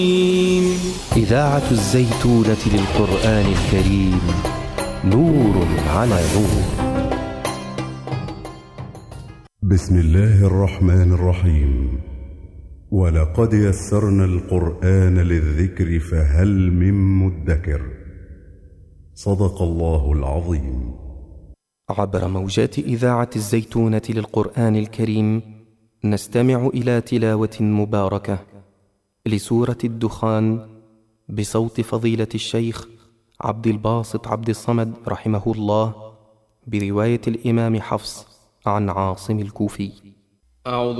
إذاعة الزيتونة للقرآن الكريم، نور على نور. بسم الله الرحمن الرحيم. ولقد يسرنا القرآن للذكر فهل من مدكر. صدق الله العظيم. عبر موجات إذاعة الزيتونة للقرآن الكريم نستمع إلى تلاوة مباركة لسورة الدخان بصوت فضيلة الشيخ عبد الباسط عبد الصمد رحمه الله، برواية الإمام حفص عن عاصم الكوفي. أعوذ